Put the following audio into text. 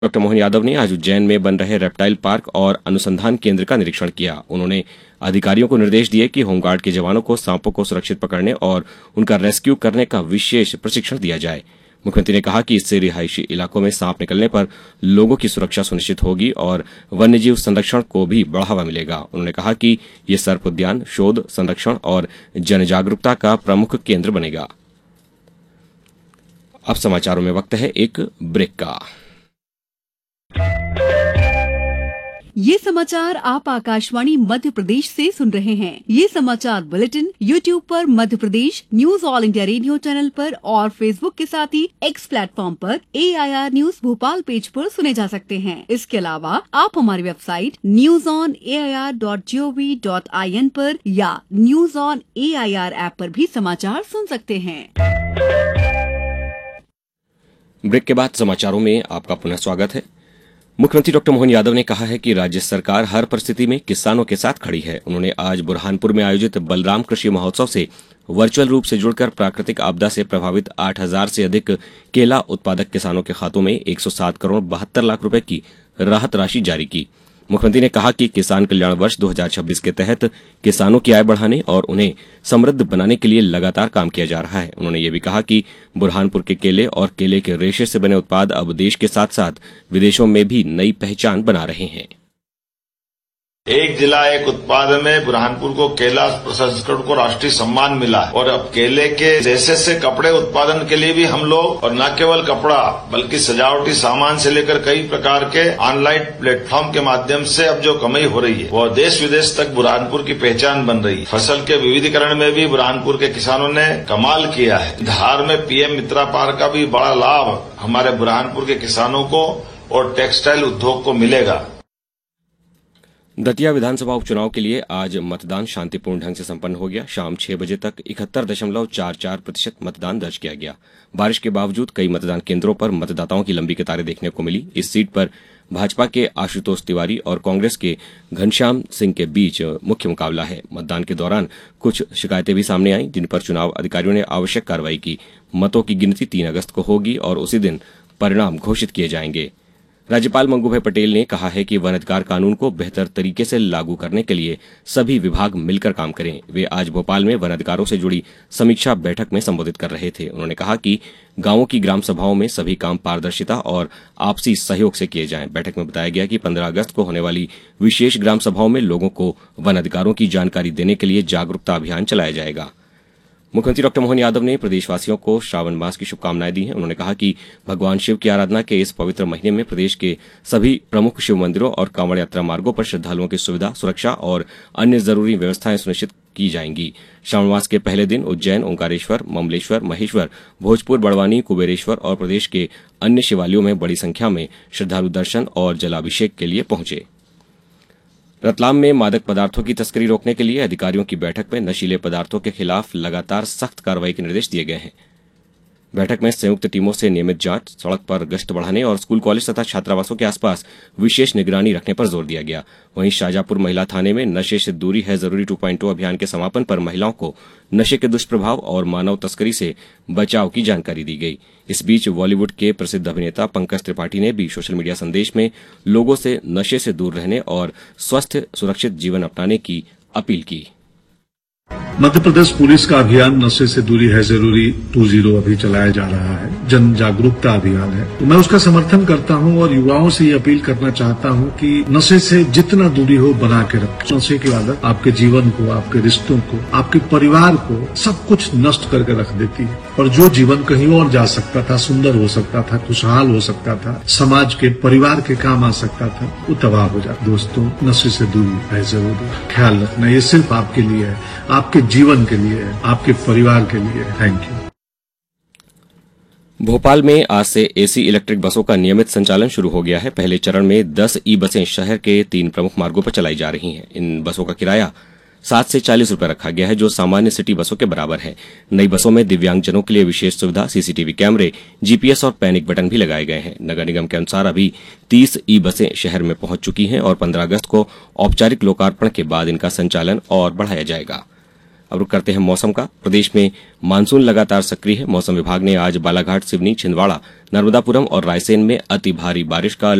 Doctor Mohan Yadav ने आज उज्जैन में बन रहे रेप्टाइल पार्क और अनुसंधान केंद्र का निरीक्षण किया। उन्होंने अधिकारियों को निर्देश दिए कि होमगार्ड के जवानों को सांपों को सुरक्षित पकड़ने और उनका रेस्क्यू करने का विशेष प्रशिक्षण दिया जाए। मुख्यमंत्री ने कहा कि इससे रिहायशी इलाकों में सांप निकलने पर लोगों की सुरक्षा सुनिश्चित होगी और वन्यजीव संरक्षण को भी बढ़ावा मिलेगा। उन्होंने कहा कि ये सर्प उद्यान शोध, संरक्षण और जनजागरूकता का प्रमुख केंद्र बनेगा। अब समाचारों में वक्त है एक ब्रेक का। ये समाचार आप आकाशवाणी मध्य प्रदेश से सुन रहे हैं। ये समाचार बुलेटिन YouTube पर Madhya Pradesh news all India radio channel पर और Facebook के साथ ही X प्लेटफॉर्म पर AIR न्यूज भोपाल पेज पर सुने जा सकते हैं। इसके अलावा आप हमारी वेबसाइट newsonair.gov.in पर या न्यूज ऑन AIR ऐप पर भी समाचार सुन सकते हैं। ब्रेक के बाद समाचारों में आपका पुनः स्वागत है। मुख्यमंत्री डॉक्टर मोहन यादव ने कहा है कि राज्य सरकार हर परिस्थिति में किसानों के साथ खड़ी है। उन्होंने आज बुरहानपुर में आयोजित बलराम कृषि महोत्सव से वर्चुअल रूप से जुड़कर प्राकृतिक आपदा से प्रभावित 8,000 से अधिक केला उत्पादक किसानों के खातों में 107 करोड़ 72 लाख रुपए की राहत राशि जारी की। मुख्यमंत्री ने कहा कि किसान कल्याण वर्ष 2026 के तहत किसानों की आय बढ़ाने और उन्हें समृद्ध बनाने के लिए लगातार काम किया जा रहा है। उन्होंने ये भी कहा कि बुरहानपुर के केले और केले के रेशे से बने उत्पाद अब देश के साथ साथ विदेशों में भी नई पहचान बना रहे हैं। एक जिला एक उत्पाद में बुरहानपुर को केला प्रसंस्करण को राष्ट्रीय सम्मान मिला और अब केले के रेशे से कपड़े उत्पादन के लिए भी हम लोग और न केवल कपड़ा बल्कि सजावटी सामान से लेकर कई प्रकार के ऑनलाइन प्लेटफॉर्म के माध्यम से अब जो कमाई हो रही है वो देश विदेश तक बुरहानपुर की पहचान बन रही है। फसल के विविधीकरण में भी बुरहानपुर के किसानों ने कमाल किया है। धार में PM मित्रा पार्क का भी बड़ा लाभ हमारे बुरहानपुर के किसानों को और टेक्सटाइल उद्योग को मिलेगा। दतिया विधानसभा उपचुनाव के लिए आज मतदान शांतिपूर्ण ढंग से संपन्न हो गया। शाम 6 बजे तक 71.44% मतदान दर्ज किया गया। बारिश के बावजूद कई मतदान केंद्रों पर मतदाताओं की लंबी कतारें देखने को मिली। इस सीट पर भाजपा के आशुतोष तिवारी और कांग्रेस के घनश्याम सिंह के बीच मुख्य मुकाबला है। मतदान के दौरान कुछ शिकायतें भी सामने आईं, जिन पर चुनाव अधिकारियों ने आवश्यक कार्रवाई की। मतों की गिनती 3 अगस्त को होगी और उसी दिन परिणाम घोषित किए जाएंगे। राज्यपाल मंगू भाई पटेल ने कहा है कि वन अधिकार कानून को बेहतर तरीके से लागू करने के लिए सभी विभाग मिलकर काम करें। वे आज भोपाल में वन अधिकारों से जुड़ी समीक्षा बैठक में संबोधित कर रहे थे। उन्होंने कहा कि गांवों की ग्राम सभाओं में सभी काम पारदर्शिता और आपसी सहयोग से किए जाएं। बैठक में बताया गया कि 15 अगस्त को होने वाली विशेष ग्राम सभाओं में लोगों को वन अधिकारों की जानकारी देने के लिए जागरूकता अभियान चलाया जाएगा। मुख्यमंत्री डॉक्टर मोहन यादव ने प्रदेशवासियों को श्रावण मास की शुभकामनाएं दी हैं। उन्होंने कहा कि भगवान शिव की आराधना के इस पवित्र महीने में प्रदेश के सभी प्रमुख शिव मंदिरों और कांवड़ यात्रा मार्गों पर श्रद्धालुओं की सुविधा, सुरक्षा और अन्य जरूरी व्यवस्थाएं सुनिश्चित की जाएंगी। श्रावण मास के पहले दिन उज्जैन, ओंकारेश्वर, ममलेश्वर, महेश्वर, भोजपुर, बड़वानी, कुबेरेश्वर और प्रदेश के अन्य शिवालयों में बड़ी संख्या में श्रद्धालु दर्शन और जलाभिषेक के लिए पहुंचे। रतलाम में मादक पदार्थों की तस्करी रोकने के लिए अधिकारियों की बैठक में नशीले पदार्थों के खिलाफ लगातार सख्त कार्रवाई के निर्देश दिए गए हैं। बैठक में संयुक्त टीमों से नियमित जांच, सड़क पर गश्त बढ़ाने और स्कूल, कॉलेज तथा छात्रावासों के आसपास विशेष निगरानी रखने पर जोर दिया गया। वहीं शाजापुर महिला थाने में नशे से दूरी है जरूरी 2.0 अभियान के समापन पर महिलाओं को नशे के दुष्प्रभाव और मानव तस्करी से बचाव की जानकारी दी गई। इस बीच बॉलीवुड के प्रसिद्ध अभिनेता पंकज त्रिपाठी ने भी सोशल मीडिया संदेश में लोगों से नशे से दूर रहने और स्वस्थ सुरक्षित जीवन अपनाने की अपील की। मध्य प्रदेश पुलिस का अभियान नशे से दूरी है जरूरी 2.0 अभी चलाया जा रहा है। जन जागरूकता अभियान है, तो मैं उसका समर्थन करता हूं और युवाओं से ये अपील करना चाहता हूं कि नशे से जितना दूरी हो बना के रखें। नशे की आदत आपके जीवन को, आपके रिश्तों को, आपके परिवार को सब कुछ नष्ट करके रख देती है और जो जीवन कहीं और जा सकता था, सुंदर हो सकता था, खुशहाल हो सकता था, समाज के, परिवार के काम आ सकता था, वो तबाह हो जाता। दोस्तों, नशे से दूरी है जरूरी। ख्याल रखना, ये सिर्फ आपके लिए है, आपके जीवन के लिए है, आपके परिवार के लिए है। Thank you. भोपाल में आज से एसी इलेक्ट्रिक बसों का नियमित संचालन शुरू हो गया है। पहले चरण में 10 ई बसें शहर के 3 प्रमुख मार्गों पर चलाई जा रही हैं। इन बसों का किराया 7 से 40 रुपए रखा गया है, जो सामान्य सिटी बसों के बराबर है। नई बसों में दिव्यांगजनों के लिए विशेष सुविधा, सीसीटीवी कैमरे, जीपीएस और पैनिक बटन भी लगाए गए हैं। नगर निगम के अनुसार अभी 30 ई बसें शहर में पहुंच चुकी हैं और 15 अगस्त को औपचारिक लोकार्पण के बाद इनका संचालन और बढ़ाया जाएगा। अब करते हैं मौसम का। प्रदेश में मानसून लगातार सक्रिय है। मौसम विभाग ने आज बालाघाट, सिवनी, छिंदवाड़ा, नर्मदापुरम और रायसेन में अति भारी बारिश का